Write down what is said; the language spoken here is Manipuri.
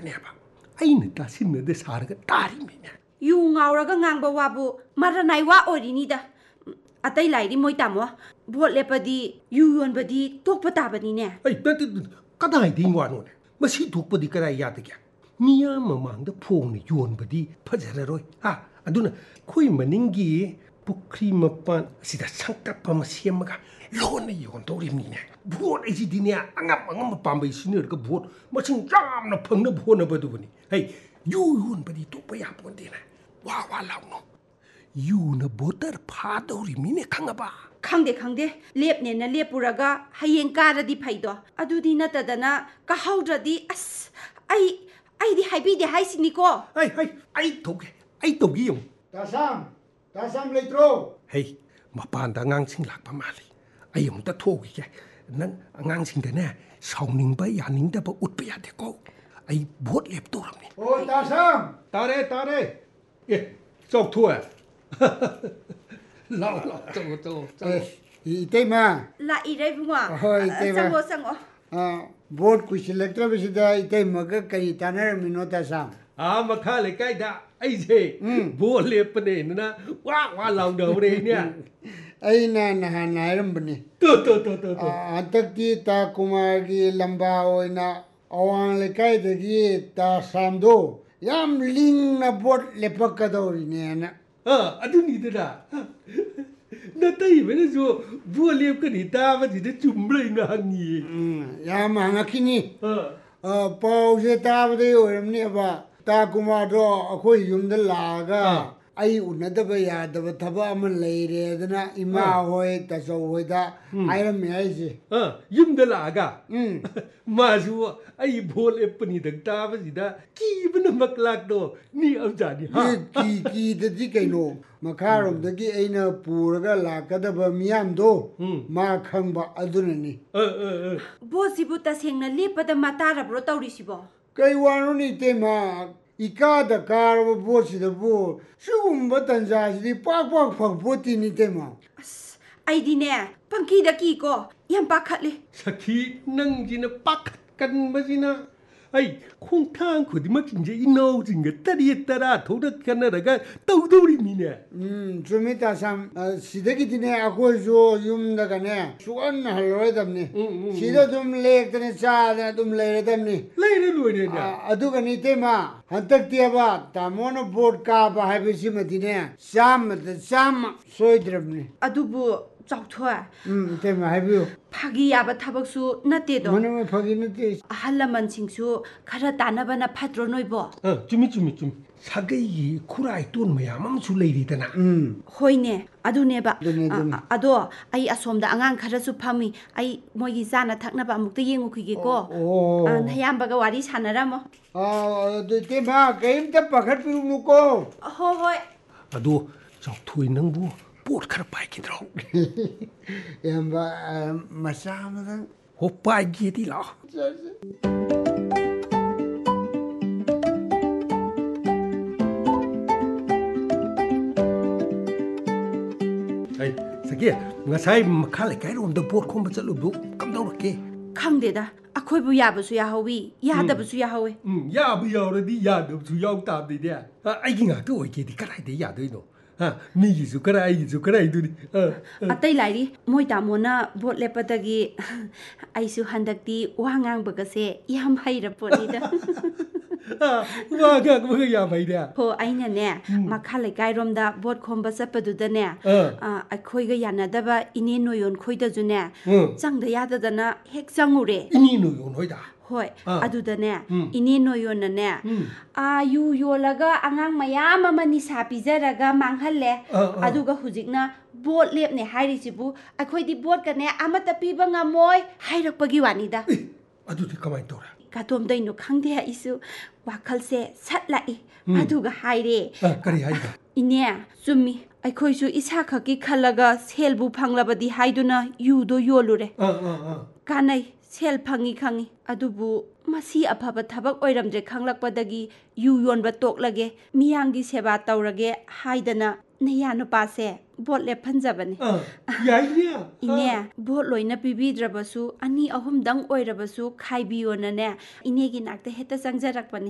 ꯈꯛꯇꯅꯦꯕ ꯑꯩꯅ ꯇꯥꯁꯤꯟꯅꯗ ꯁꯥꯔꯒ ꯇꯥꯔꯤꯃꯤꯅꯦ ꯌꯨ ꯉꯥꯎꯔꯒ ꯉꯥꯡꯕ ꯋꯥꯕꯨ ꯃꯔꯅꯥꯏ ꯋꯥ ꯑꯣꯏꯔꯤꯅꯤꯗ ꯑꯇꯩ ꯂꯥꯏꯔꯤ ꯃꯣꯏ ꯇꯥꯃꯣ ꯚꯣꯠ ꯂꯦꯞꯄꯗꯤ ꯌꯨ ꯌꯣꯟꯕꯗꯤ ꯇꯣꯛꯄ ꯇꯥꯕꯅꯤꯅꯦ ꯑꯩ ꯅꯠꯇꯦ ꯀꯗꯥꯏꯗꯒꯤ ꯋꯥꯅꯣꯅꯦ ꯃꯁꯤ ꯊꯣꯛꯄꯗꯤ ꯀꯗꯥꯏ ꯌꯥꯗꯒꯦ ꯃꯤꯌꯥꯝ ꯃꯃꯥꯡꯗ ꯐꯣꯡꯅ ꯌꯣꯟꯕꯗꯤ ꯐꯖꯔꯔꯣꯏ ꯑꯗꯨꯅ ꯑꯩꯈꯣꯏ ꯃꯅꯤꯡꯒꯤ ꯄꯨꯈ꯭ꯔꯤ ꯃꯄꯥꯟ ꯑꯁꯤꯗ ꯁꯪꯇꯞ ꯑꯃ ꯁꯦꯝꯃꯒ ꯂꯣꯟꯅ ꯌꯣꯟꯗꯧꯔꯤꯕꯅꯤꯅꯦ ꯚꯣꯠ ꯑꯩꯁꯤꯗꯤꯅꯦ ꯑꯉꯝꯕ ꯄꯥꯝꯕꯩ ꯁꯤꯖꯤꯟꯅꯔꯒ ꯚꯣꯠ ꯃꯁꯤꯡ ꯌꯥꯝꯅ ꯐꯪꯅꯕ ꯍꯣꯠꯅꯕꯗꯨꯕꯅꯤ ꯌꯨ ꯌꯣꯟꯕꯗꯤ ꯇꯣꯛꯄ ꯌꯥꯄꯣꯟꯇꯦꯅꯦ ꯋꯥ ꯂꯥꯎꯅꯣ ꯌꯨꯅ ꯚꯣꯇꯔ ꯐꯥꯗꯧꯔꯤꯃꯤꯅꯦ ꯈꯪꯉꯕ ꯈꯪꯗꯦ ꯂꯦꯞꯅꯦꯅ ꯂꯦꯞꯄꯨꯔꯒ ꯍꯌꯦꯡ ꯀꯥꯔꯗꯤ ꯐꯩꯗꯣ ꯑꯗꯨꯗꯤ ꯅꯠꯇꯗꯅ ꯀꯥꯍꯧꯗ꯭ꯔꯗꯤ ꯑꯁ ꯑꯩꯗꯤ ꯍꯥꯏꯕꯤꯗꯦ ꯍꯥꯏꯁꯤꯅꯤꯀꯣ ꯑꯩ ꯇꯧꯒꯦ ꯌꯦꯡꯉꯨ ꯇꯥꯁꯥꯝ ꯂꯩꯇ꯭ꯔꯣ ꯃꯄꯥꯟꯗ ꯑꯉꯥꯡꯁꯤꯡ ꯂꯥꯛꯄ ꯃꯥꯜꯂꯤ ꯑꯩ ꯑꯃꯨꯛꯇ ꯊꯣꯛꯎꯈꯤꯒꯦ ꯅꯪ ꯑꯉꯥꯡꯁꯤꯡꯗꯅꯦ ꯁꯥꯎꯅꯤꯡꯕ ꯌꯥꯅꯤꯡꯗꯕ ꯎꯠꯄ ꯌꯥꯗꯦꯀꯣ ꯑꯩ ꯚꯣꯠ ꯂꯦꯞꯇꯧꯔꯕꯅꯤ ꯑꯣ ꯇꯥꯁꯥꯝ ꯇꯥꯔꯦ ꯆꯥꯎꯊꯣꯛꯑꯦ ꯂꯥꯛꯑꯣ ꯆꯪꯉꯣ 이때마 ꯂꯥꯛꯏꯔꯦ 이ꯕꯨꯡꯉꯣ 이때마 ꯆꯪꯉꯣ ꯚꯣꯠ ꯀꯨꯏꯁꯤꯜꯂꯛꯇ꯭ꯔꯕꯁꯤꯗ ꯏꯇꯩꯃꯒ ꯀꯔꯤ ꯇꯥꯟꯅꯔꯝꯃꯤꯅꯣ ꯇꯥꯁꯥꯝ ꯃꯈꯥ ꯂꯩꯀꯥꯏꯗ ꯑꯩꯁꯦ ꯚꯣꯠ ꯂꯦꯞꯄꯅꯦꯅ ꯋꯥ ꯂꯥꯎꯅꯍꯧꯔꯦꯅꯦ ꯑꯩꯅ ꯅꯍꯥꯟ ꯍꯥꯏꯔꯝꯕꯅꯤ ꯍꯟꯗꯛꯇꯤ ꯇꯥ ꯀꯨꯃꯥꯔꯒꯤ ꯂꯝꯕꯥ ꯑꯣꯏꯅ ꯑꯋꯥꯡ ꯂꯩꯀꯥꯏꯗꯒꯤ ꯇꯥꯁꯥꯝꯗꯣ ꯌꯥꯝ ꯂꯤꯡꯅ ꯚꯣꯠ ꯂꯦꯞꯄꯛꯀꯗꯧꯔꯤꯅꯦꯅ ꯑꯗꯨꯅꯤꯗꯅ ꯅꯇꯩꯕꯅꯁꯨ ꯚꯣꯠ ꯂꯦꯞꯀꯅꯤ ꯇꯥꯕꯁꯤꯗ ꯆꯨꯝꯕ꯭ꯔꯩꯅ ꯍꯪꯉꯤꯌꯦ ꯌꯥꯝ ꯍꯪꯉꯛꯈꯤꯅꯤ ꯄꯥꯎꯁꯦ ꯇꯥꯕꯗꯩ ꯑꯣꯏꯔꯝꯅꯦꯕ ꯇꯥ ꯀꯨꯃꯥꯔꯗꯣ ꯑꯩꯈꯣꯏ ꯌꯨꯝꯗ ꯂꯥꯛꯑꯒ ꯑꯩ ꯎꯅꯗꯕ ꯌꯥꯗꯕ ꯊꯕꯛ ꯑꯃ ꯂꯩꯔꯦꯗꯅ ꯏꯃꯥ ꯍꯣꯏ ꯇꯥꯆꯧ ꯍꯣꯏꯗ ꯍꯥꯏꯔꯝꯃꯦ ꯍꯥꯏꯁꯦ ꯌꯨꯝꯗ ꯂꯥꯛꯑꯒ 마주 아이 볼에뿐이든 따버지다 기분은 막 락도 니 없자니 하 기기드지 개노 마카롬드기 에이나 부르가 라카다바 미암도 마 칸바 아두르니 보시부터 생나 리빠다 마타라브로 떠오리시보 그이 와노니 때마 이까다 까르바 보시다보 수음바 단자시디 빡빡 팍보티니 때마 아이디네 펑키다 끼고 얌 빡할리 사키 낭지나 빡간 마지나 아이 콩탕 거디막 진짜 이노 진가 따리에 따라 도덕하나라가 떠우리미네 좀이따 참 시대기 디네 아고조 юм다가네 수원 할로에담니 시다 좀 레ꯛ드네 자다 좀 레레담니 레레 로이네 아두가니 테마 한탁티아바 타모노 보드카바 하이비시마디네 쌈 소이드럽니 아두부 ꯆꯥꯎꯊꯣꯏ ꯇꯦꯝꯃ ꯍꯥꯏꯕꯤꯌꯨ ꯐꯥꯒꯤ ꯌꯥꯕ ꯊꯕꯛꯁꯨ ꯅꯠꯇꯦꯗꯣ ꯃꯅꯝ ꯐꯥꯒꯤ ꯅꯠꯇꯦ ꯑꯍꯜ ꯂꯃꯟꯁꯤꯡꯁꯨ ꯈꯔ ꯇꯥꯟꯅꯕꯅ ꯐꯠꯇ꯭ꯔꯣ ꯅꯣꯏꯕꯣ ꯆꯨꯝꯃꯤ 사계이 쿠라이 돈 ꯃꯌꯥꯝ ꯑꯃꯁꯨ ꯂꯩꯔꯤꯗꯅ ꯍꯣꯏꯅꯦ ꯑꯗꯨꯅꯦꯕ ꯑꯗꯣ ꯑꯩ ꯑꯁꯣꯝꯗ ꯑꯉꯥꯡ ꯈꯔꯁꯨ ꯐꯝꯃꯤ ꯑꯩ ꯃꯣꯏꯒꯤ ꯆꯥꯅ ꯊꯛꯅꯕ ꯑꯃꯨꯛꯇ ꯌꯦꯡꯉꯨꯈꯤꯒꯦꯀꯣ ꯅꯌꯥꯝꯕꯒ ꯋꯥꯔꯤ ꯁꯥꯟꯅꯔꯝꯃꯣ ꯑꯗꯨ ꯇꯦꯝꯃ ꯀꯩꯝꯇ ꯄꯥꯈꯠꯄꯤꯔꯨꯅꯨꯀꯣ ꯍꯣꯏ ꯑꯗꯣ ꯆꯥꯎꯊꯣꯏ ꯅꯪꯕꯨ ꯄꯣꯠ ꯈꯔ ꯄꯥꯏꯈꯤꯗ꯭ꯔꯣ ꯌꯥꯝꯕ ꯃꯆꯥ ꯑꯃꯗꯪ ꯍꯣ ꯄꯥꯏꯒꯦꯗꯤ ꯂꯥꯛꯑꯣ ꯁꯒꯤ ꯉꯁꯥꯏ ꯃꯈꯥ ꯂꯩꯀꯥꯏꯔꯣꯝꯗ ꯕꯣꯠ ꯈꯣꯝꯕ ꯆꯠꯂꯨꯕꯗꯨ ꯀꯝꯗꯧꯔꯛꯀꯦ ꯈꯪꯗꯦꯗ ꯑꯩꯈꯣꯏꯕꯨ ꯌꯥꯕꯁꯨ ꯌꯥꯍꯧꯋꯤ ꯌꯥꯗꯕꯁꯨ ꯌꯥꯍꯧꯋꯤ ꯌꯥꯕ ꯌꯥꯎꯔꯗꯤ ꯌꯥꯗꯕꯁꯨ ꯌꯥꯎ ꯇꯥꯕꯅꯤꯅꯦ ꯑꯩꯒꯤ ꯉꯥꯛꯇ ꯑꯣꯏꯒꯦꯗꯤ ꯀꯗꯥꯏꯗ ꯌꯥꯗꯣꯏꯅꯣ ꯃꯤꯒꯤꯁꯨ ꯈꯔ ꯑꯩꯒꯤꯁꯨ ꯈꯔ ꯑꯩꯗꯨꯅꯤ ꯑꯇꯩ ꯂꯥꯏꯔꯤ ꯃꯣꯏ ꯇꯥꯃꯣꯅ ꯚꯣꯠ ꯂꯦꯞꯄꯗꯒꯤ ꯑꯩꯁꯨ ꯍꯟꯗꯛꯇꯤ ꯋꯥ ꯉꯥꯡꯕꯒꯁꯦ ꯌꯥꯝ ꯍꯩꯔꯄꯣꯠꯅꯤꯗ ꯋꯥ ꯉꯥꯡꯕꯒ ꯌꯥꯝ ꯍꯩꯔꯦ ꯍꯣ ꯑꯩꯅꯅꯦ ꯃꯈꯥ ꯂꯩꯀꯥꯏꯔꯣꯝꯗ ꯚꯣꯠ ꯈꯣꯝꯕ ꯆꯠꯄꯗꯨꯗꯅꯦ ꯑꯩꯈꯣꯏꯒ ꯌꯥꯅꯗꯕ ꯏꯅꯦ ꯅꯣꯌꯣꯟ ꯈꯣꯏꯗꯁꯨꯅꯦ ꯆꯪꯗ ꯌꯥꯗꯗꯅ ꯍꯦꯛ ꯆꯪꯉꯨꯔꯦ ꯏꯅꯦ ꯅꯣꯌꯣꯟ ꯍꯣꯏꯗ ꯍꯣꯏ ꯑꯗꯨꯗꯅꯦ ꯏꯅꯦ ꯅꯣꯌꯣꯟꯅꯅꯦ ꯌꯨ ꯌꯣꯜꯂꯒ ꯑꯉꯥꯡ ꯃꯌꯥꯝ ꯑꯃ ꯅꯤꯁꯥ ꯄꯤꯖꯔꯒ ꯃꯥꯡꯍꯜꯂꯦ ꯑꯗꯨꯒ ꯍꯧꯖꯤꯛꯅ ꯚꯣꯠ ꯂꯦꯞꯅꯦ ꯍꯥꯏꯔꯤꯁꯤꯕꯨ ꯑꯩꯈꯣꯏꯗꯤ ꯚꯣꯠꯀꯅꯦ ꯑꯃꯠꯇ ꯄꯤꯕ ꯉꯝꯃꯣꯏ ꯍꯥꯏꯔꯛꯄꯒꯤ ꯋꯥꯅꯤꯗ ꯑꯗꯨꯗꯤ ꯀꯃꯥꯏꯅ ꯇꯧꯔꯦ ꯀꯗꯣꯝꯗꯩꯅꯣ ꯈꯪꯗꯦ ꯑꯩꯁꯨ ꯋꯥꯈꯜꯁꯦ ꯁꯠ ꯂꯥꯛꯏ ꯑꯗꯨꯒ ꯍꯥꯏꯔꯦ ꯀꯔꯤ ꯍꯥꯏꯕ ꯏꯅꯦ ꯆꯨꯝꯃꯤ ꯑꯩꯈꯣꯏꯁꯨ ꯏꯁꯥ ꯈꯛꯀꯤ ꯈꯜꯂꯒ ꯁꯦꯜꯕꯨ ꯐꯪꯂꯕꯗꯤ ꯍꯥꯏꯗꯨꯅ ꯌꯨꯗꯣ ꯌꯣꯜꯂꯨꯔꯦ ꯀꯥꯟꯅꯩ ꯁꯦꯜ ꯐꯪꯉꯤ ꯈꯪꯉꯤ ꯑꯗꯨꯕꯨ ꯃꯁꯤ ꯑꯐꯕ ꯊꯕꯛ ꯑꯣꯏꯔꯝꯗ꯭ꯔꯦ ꯈꯪꯂꯛꯄꯗꯒꯤ ꯌꯨ ꯌꯣꯟꯕ ꯇꯣꯛꯂꯒꯦ ꯃꯤꯌꯥꯝꯒꯤ ꯁꯦꯕꯥ ꯇꯧꯔꯒꯦ ꯍꯥꯏꯗꯅ ꯅꯌꯥ ꯅꯨꯄꯥꯁꯦ ꯚꯣꯠ ꯂꯦꯞꯍꯟꯖꯕꯅꯤ ꯏꯅꯦ ꯚꯣꯠ ꯂꯣꯏꯅ ꯄꯤꯕꯤꯗ꯭ꯔꯕꯁꯨ 2-3ꯗꯪ ꯑꯣꯏꯔꯕꯁꯨ ꯈꯥꯏꯕꯤꯌꯣꯅꯅꯦ ꯏꯅꯦꯒꯤ ꯅꯥꯛꯇ ꯍꯦꯛꯇ ꯆꯪꯖꯔꯛꯄꯅꯤ